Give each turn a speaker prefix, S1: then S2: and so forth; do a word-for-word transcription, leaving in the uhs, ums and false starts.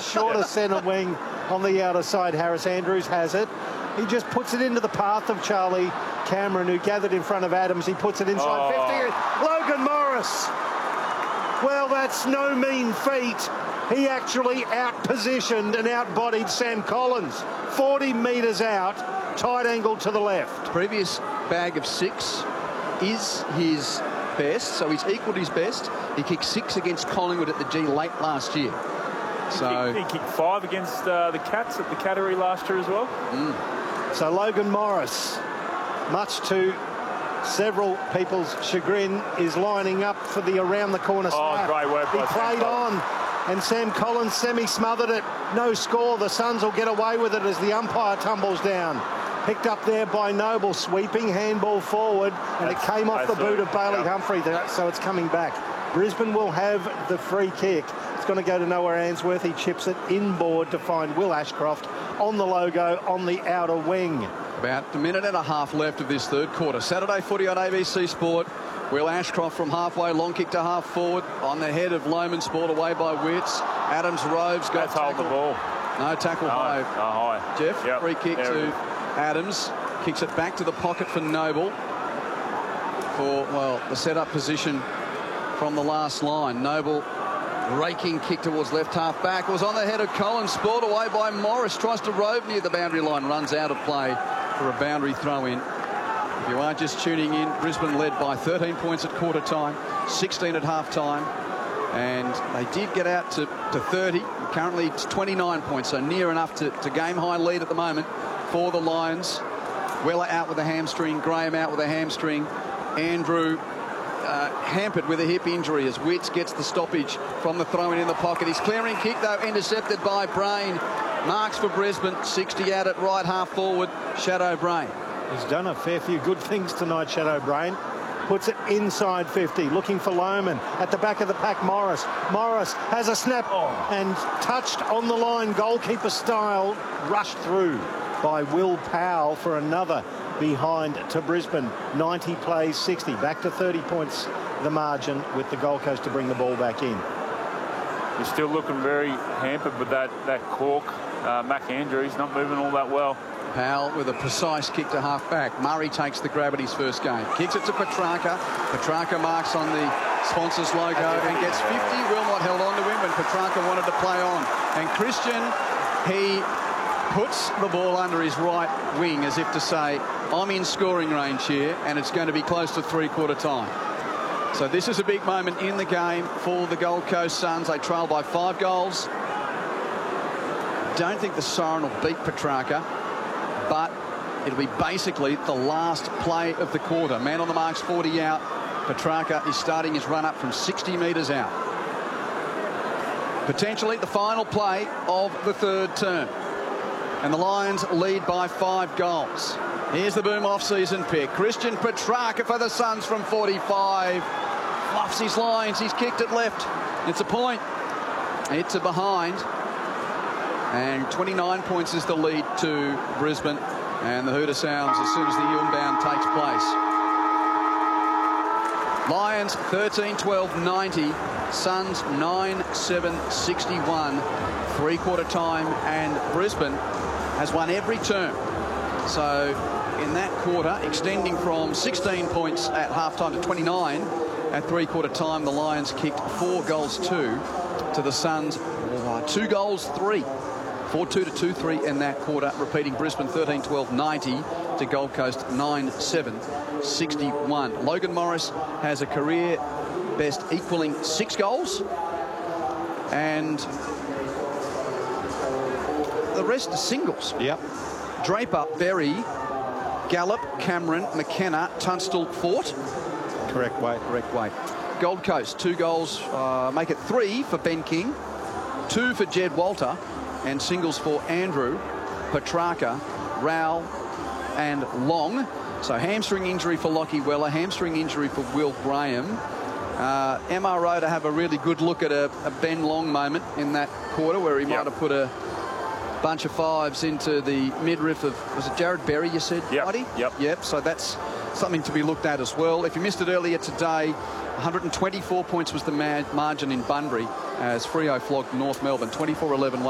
S1: shorter centre wing on the outer side. Harris Andrews has it. He just puts it into the path of Charlie Cameron, who gathered in front of Adams. He puts it inside
S2: oh.
S1: fifty. Logan Morris. Well, that's no mean feat. He actually out-positioned and out-bodied Sam Collins. forty metres out, tight angle to the left.
S3: Previous bag of six is his best, so he's equalled his best. He kicked six against Collingwood at the G late last year. So
S2: he kicked, he kicked five against uh, the Cats at the Cattery last year as well.
S3: Mm.
S1: So Logan Morris, much to several people's chagrin, is lining up for the around the corner snap.
S2: Oh, great work
S1: He
S2: by
S1: played on, and Sam Collins semi-smothered it. No score. The Suns will get away with it as the umpire tumbles down. Picked up there by Noble, sweeping handball forward, and that's, it came off the boot of Bailey yeah. Humphrey, so it's coming back. Brisbane will have the free kick. It's going to go to Noah Answorth. He chips it inboard to find Will Ashcroft on the logo on the outer wing.
S3: About a minute and a half left of this third quarter. Saturday footy on A B C Sport. Will Ashcroft from halfway, long kick to half forward on the head of Lohmann, ball away by Witts. Adams Roves got
S2: That's hold the ball.
S3: No tackle
S2: no,
S3: high.
S2: No high.
S3: Jeff,
S2: yep.
S3: free kick
S2: there
S3: to Adams. Kicks it back to the pocket for Noble. For, well, the set-up position from the last line. Noble raking kick towards left half back. It was on the head of Collins, spoiled away by Morris. Tries to rove near the boundary line, runs out of play for a boundary throw in. If you are just tuning in, Brisbane led by thirteen points at quarter time, sixteen at half time, and they did get out to, to thirty. Currently it's twenty-nine points, so near enough to, to game high lead at the moment for the Lions. Weller out with a hamstring, Graham out with a hamstring, Andrew uh, hampered with a hip injury as Witts gets the stoppage from the throw-in in the pocket. His clearing kick, though, intercepted by Brain. Marks for Brisbane, sixty out at right half forward, Shadow Brain.
S1: He's done a fair few good things tonight, Shadow Brain. Puts it inside fifty, looking for Lohmann. At the back of the pack, Morris. Morris has a snap oh. and touched on the line, goalkeeper style, rushed through by Will Powell for another behind to Brisbane. ninety plays, sixty. Back to thirty points, the margin, with the Gold Coast to bring the ball back in.
S2: He's still looking very hampered with that, that cork. Uh, Mac Andrews not moving all that well.
S3: Powell with a precise kick to half-back. Murray takes the grab at his first game. Kicks it to Petrarca. Petrarca marks on the sponsor's logo and gets fifty. Wilmot held on to him when Petrarca wanted to play on. And Christian, he puts the ball under his right wing as if to say, I'm in scoring range here, and it's going to be close to three-quarter time. So this is a big moment in the game for the Gold Coast Suns. They trail by five goals. Don't think the siren will beat Petrarca, but it'll be basically the last play of the quarter. Man on the marks, forty out. Petrarca is starting his run up from sixty metres out. Potentially the final play of the third term. And the Lions lead by five goals. Here's the Boom off-season pick. Christian Petrarca for the Suns from forty-five. Fluffs his lines. He's kicked it left. It's a point. It's a behind. And twenty-nine points is the lead to Brisbane. And the hooter sounds as soon as the inbound takes place. Lions thirteen twelve ninety. Suns nine seven sixty-one. Three-quarter time, and Brisbane has won every term. So in that quarter, extending from sixteen points at halftime to twenty-nine at three-quarter time, the Lions kicked four goals two to the Suns. Oh, two goals three. four two to two three in that quarter. Repeating, Brisbane thirteen twelve ninety to Gold Coast nine seven sixty-one. Logan Morris has a career best equaling six goals. And the rest are singles.
S1: Yep.
S3: Draper, Berry, Gallup, Cameron, McKenna, Tunstall, Fort.
S1: Correct way.
S3: Correct way. Gold Coast, two goals, uh, make it three for Ben King, two for Jed Walter, and singles for Andrew, Petrarca, Rowell, and Long. So hamstring injury for Lockie Weller, hamstring injury for Will Graham. Uh, M R O to have a really good look at a, a Ben Long moment in that quarter where he yep. might have put a bunch of fives into the midriff of, was it Jared Berry you said,
S2: yep.
S3: Buddy?
S2: Yep.
S3: Yep, so that's something to be looked at as well. If you missed it earlier today, one hundred twenty-four points was the margin in Bunbury as Freo flogged North Melbourne, twenty-four eleven.